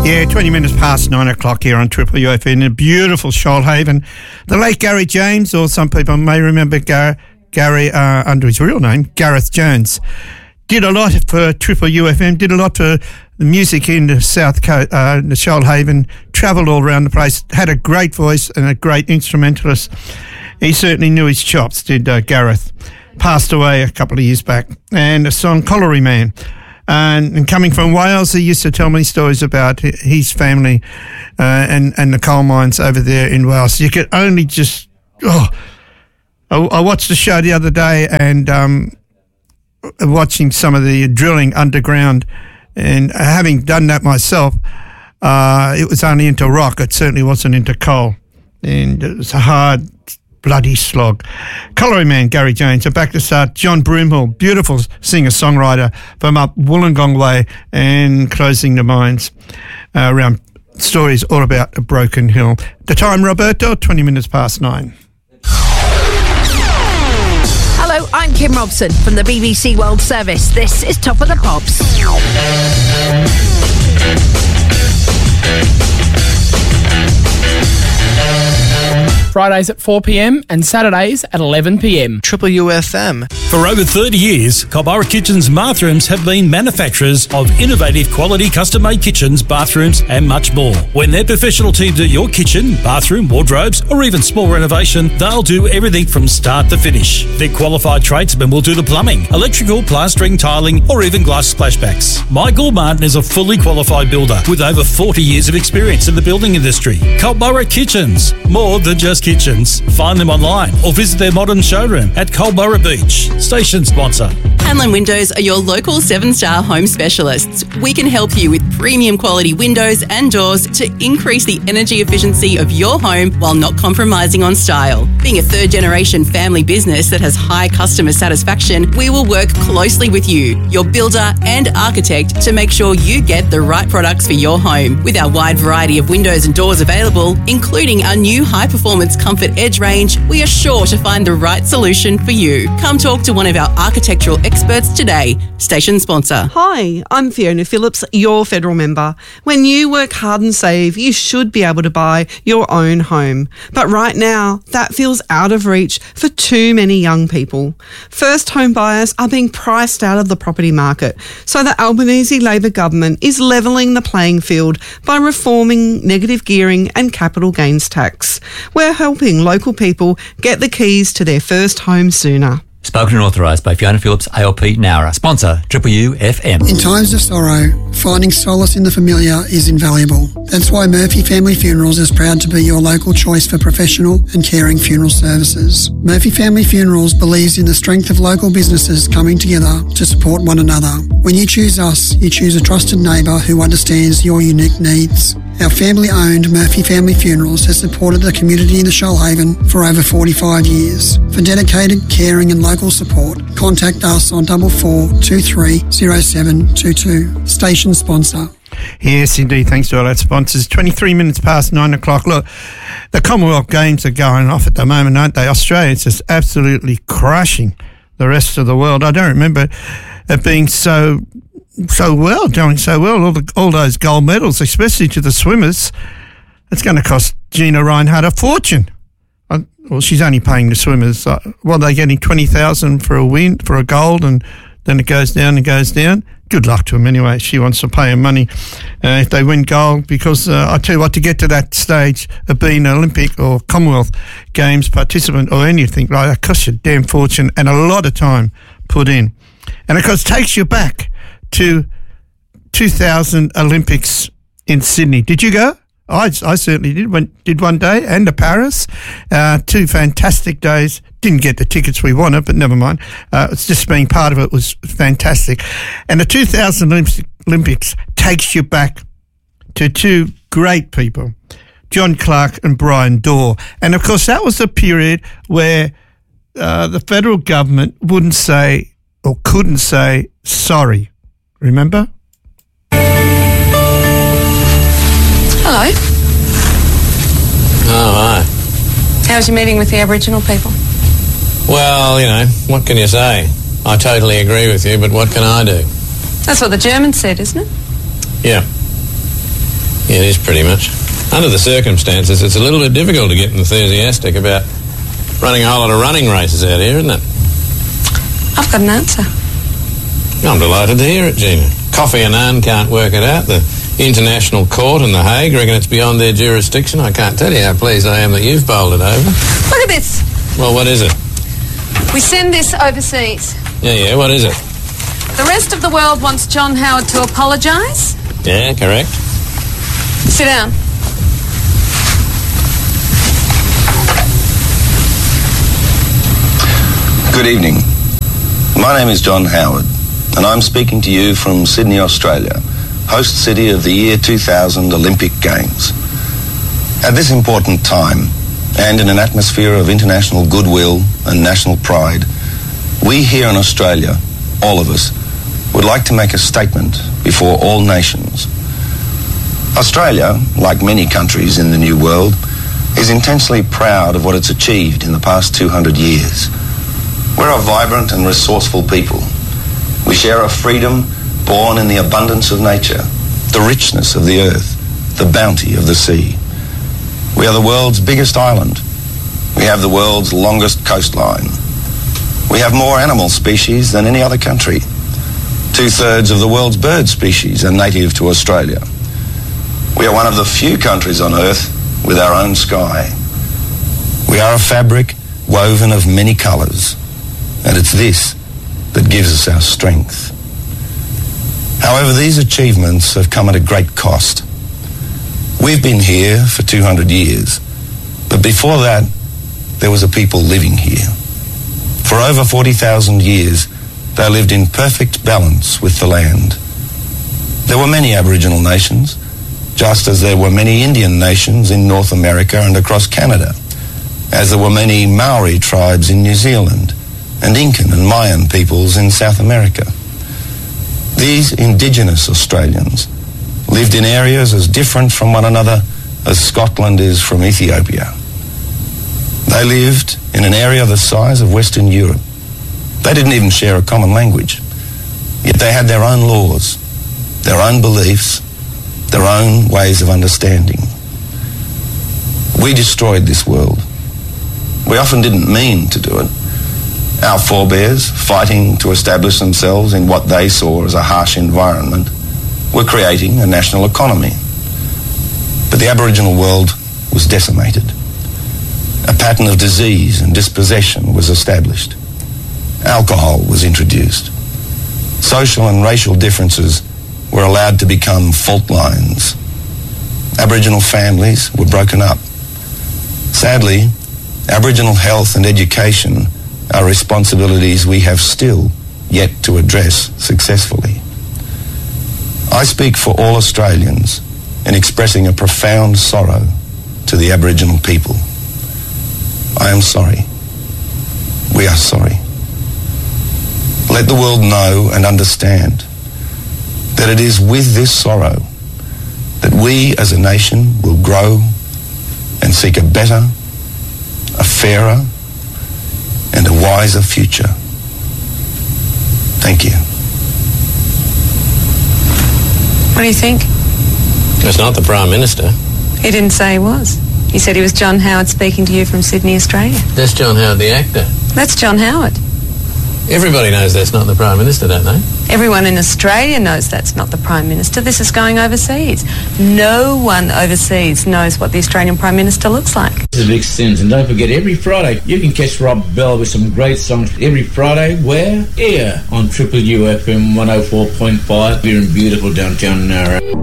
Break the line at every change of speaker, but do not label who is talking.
Yeah, 20 minutes past 9 o'clock here on Triple UFM in beautiful Shoalhaven. The late Gary James, or some people may remember Gary under his real name, Gareth Jones, did a lot for Triple UFM, did a lot for the music in the South Coast, the Shoalhaven, travelled all around the place, had a great voice and a great instrumentalist. He certainly knew his chops, did Gareth. Passed away a couple of years back. And the song Colliery Man. And coming from Wales, he used to tell me stories about his family and the coal mines over there in Wales. You could only just... I watched the show the other day and watching some of the drilling underground, and having done that myself, it was only into rock. It certainly wasn't into coal. And it was a hard... bloody slog. Colliery Man, Gary James. And back to start, John Broomhill, beautiful singer-songwriter from up Wollongong Way and Closing the Mines, around stories all about Broken Hill. The time, Roberto, 20 minutes past 9.
Hello, I'm Kim Robson from the BBC World Service. This is Top of the Pops.
Fridays at 4 p.m. and Saturdays at 11 p.m.
Triple UFM.
For over 30 years, Culburra Kitchens Bathrooms have been manufacturers of innovative quality custom-made kitchens, bathrooms and much more. When their professional team do your kitchen, bathroom, wardrobes or even small renovation, they'll do everything from start to finish. Their qualified tradesmen will do the plumbing, electrical, plastering, tiling or even glass splashbacks. Michael Martin is a fully qualified builder with over 40 years of experience in the building industry. Culburra Kitchens, more than just kitchens. Find them online or visit their modern showroom at Culburra Beach. Station sponsor.
Hanlon Windows are your local 7-star home specialists. We can help you with premium quality windows and doors to increase the energy efficiency of your home while not compromising on style. Being a third-generation family business that has high customer satisfaction, we will work closely with you, your builder and architect, to make sure you get the right products for your home. With our wide variety of windows and doors available, including our new high-performance Comfort Edge range, we are sure to find the right solution for you. Come talk to one of our architectural experts today. Station sponsor.
Hi, I'm Fiona Phillips, your federal member. When you work hard and save, you should be able to buy your own home. But right now, that feels out of reach for too many young people. First home buyers are being priced out of the property market, so the Albanese Labor government is levelling the playing field by reforming negative gearing and capital gains tax. We're helping local people get the keys to their first home sooner.
Spoken and authorised by Fiona Phillips, ALP Nowra. Sponsor, Triple UFM.
In times of sorrow, finding solace in the familiar is invaluable. That's why Murphy Family Funerals is proud to be your local choice for professional and caring funeral services. Murphy Family Funerals believes in the strength of local businesses coming together to support one another. When you choose us, you choose a trusted neighbour who understands your unique needs. Our family-owned Murphy Family Funerals has supported the community in the Shoalhaven for over 45 years. For dedicated, caring and local support, contact us on 44230722. Station sponsor.
Yes, indeed. Thanks to all our sponsors. 23 minutes past 9 o'clock. Look, the Commonwealth Games are going off at the moment, aren't they? Australia's just absolutely crushing the rest of the world. I don't remember it being doing so well, all those gold medals, especially to the swimmers. It's going to cost Gina Reinhardt a fortune. Well, she's only paying the swimmers. They're getting $20,000 for a win, for a gold, and then it goes down and goes down. Good luck to them anyway. She wants to pay them money if they win gold, because I tell you what, to get to that stage of being an Olympic or Commonwealth Games participant or anything like that costs you a damn fortune and a lot of time put in. And of course, it takes you back to 2000 Olympics in Sydney. Did you go? I certainly did one day, and to Paris. 2 fantastic days. Didn't get the tickets we wanted, but never mind. It's just being part of it was fantastic. And the 2000 Olympics takes you back to 2 great people, John Clark and Brian Dorr. And of course, that was a period where the federal government wouldn't say or couldn't say sorry. Remember?
Hello.
Oh, hi.
How's your meeting with the Aboriginal people?
Well, what can you say? I totally agree with you, but what can I do?
That's what the Germans said, isn't it?
Yeah. Yeah, it is pretty much. Under the circumstances, it's a little bit difficult to get enthusiastic about running a whole lot of running races out here, isn't it?
I've got an answer.
I'm delighted to hear it, Gina. Kofi Annan can't work it out. The International Court in The Hague reckon it's beyond their jurisdiction. I can't tell you how pleased I am that you've bowled it over.
Look at this.
Well, what is it?
We send this overseas.
Yeah, what is it?
The rest of the world wants John Howard to apologise.
Yeah, correct.
Sit down.
Good evening. My name is John Howard, and I'm speaking to you from Sydney, Australia, host city of the year 2000 Olympic Games. At this important time, and in an atmosphere of international goodwill and national pride, we here in Australia, all of us, would like to make a statement before all nations. Australia, like many countries in the New World, is intensely proud of what it's achieved in the past 200 years. We're a vibrant and resourceful people. We share a freedom born in the abundance of nature, the richness of the earth, the bounty of the sea. We are the world's biggest island. We have the world's longest coastline. We have more animal species than any other country. 2/3 of the world's bird species are native to Australia. We are one of the few countries on earth with our own sky. We are a fabric woven of many colours, and it's this that gives us our strength. However, these achievements have come at a great cost. We've been here for 200 years, but before that, there was a people living here. For over 40,000 years, they lived in perfect balance with the land. There were many Aboriginal nations, just as there were many Indian nations in North America and across Canada, as there were many Maori tribes in New Zealand, and Incan and Mayan peoples in South America. These indigenous Australians lived in areas as different from one another as Scotland is from Ethiopia. They lived in an area the size of Western Europe. They didn't even share a common language, yet they had their own laws, their own beliefs, their own ways of understanding. We destroyed this world. We often didn't mean to do it. Our forebears, fighting to establish themselves in what they saw as a harsh environment, were creating a national economy. But the Aboriginal world was decimated. A pattern of disease and dispossession was established. Alcohol was introduced. Social and racial differences were allowed to become fault lines. Aboriginal families were broken up. Sadly, Aboriginal health and education are responsibilities we have still yet to address successfully. I speak for all Australians in expressing a profound sorrow to the Aboriginal people. I am sorry. We are sorry. Let the world know and understand that it is with this sorrow that we as a nation will grow and seek a better, a fairer, and a wiser future. Thank you.
What do you think?
It's not the Prime Minister.
He didn't say he was. He said he was John Howard speaking to you from Sydney, Australia.
That's John Howard, the actor.
That's John Howard.
Everybody knows that's not the Prime Minister, don't they?
Everyone in Australia knows that's not the Prime Minister. This is going overseas. No one overseas knows what the Australian Prime Minister looks like.
This is Vic Sims, and don't forget, every Friday you can catch Rob Bell with some great songs. Every Friday, where? Here on Triple UFM 104.5 here in beautiful downtown Narra.